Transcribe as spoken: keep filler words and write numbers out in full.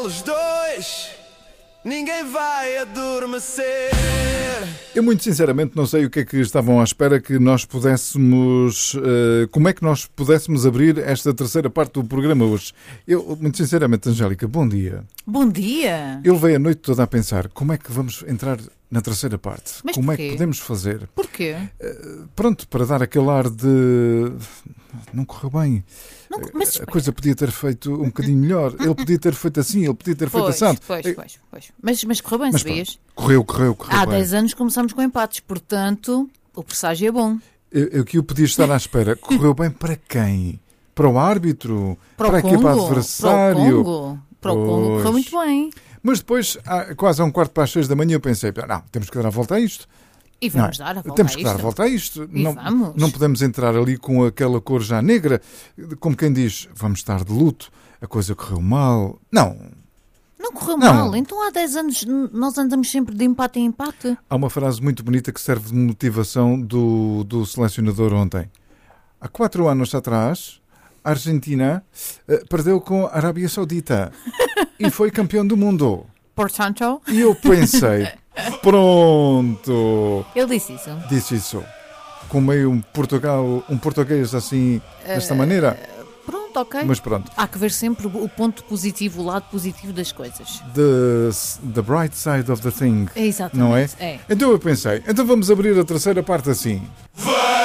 eles dois, ninguém vai adormecer. Eu muito sinceramente não sei o que é que estavam à espera que nós pudéssemos... Uh, como é que nós pudéssemos abrir esta terceira parte do programa hoje. Eu, muito sinceramente, Angélica, bom dia. Bom dia. Eu levei a noite toda a pensar como é que vamos entrar na terceira parte. Mas como porquê? É que podemos fazer? Porquê? Uh, pronto, para dar aquele ar de... Não correu bem. Não, mas, a coisa podia ter feito um bocadinho melhor. Ele podia ter feito assim, ele podia ter feito pois, assim. Pois, pois, pois. Mas, mas correu bem, mas sabias? Pronto, correu, correu, correu Há bem. dez anos começamos com empates, portanto, o presságio é bom. Eu, eu que eu podia estar à espera. Correu bem para quem? Para o árbitro? Para, para o a equipa Congo, adversário? Para o Congo. Para o Congo correu muito bem. Mas depois, quase a um quarto para as seis da manhã, eu pensei, não, temos que dar a volta a isto. E vamos não, dar a volta temos a que isto. dar a volta a isto. E não, vamos. não podemos entrar ali com aquela cor já negra, como quem diz, vamos estar de luto, a coisa correu mal. Não. Não correu não. mal. Então há dez anos nós andamos sempre de empate em empate. Há uma frase muito bonita que serve de motivação do, do selecionador ontem. Há quatro anos atrás, a Argentina uh, perdeu com a Arábia Saudita e foi campeão do mundo. Portanto... E eu pensei, pronto. Ele disse isso. Disse isso. Com meio um, Portugal, um português assim, desta uh, maneira. Pronto, ok. Mas pronto. Há que ver sempre o ponto positivo, o lado positivo das coisas. The, the bright side of the thing. É exatamente. Não é? é? Então eu pensei, então vamos abrir a terceira parte assim.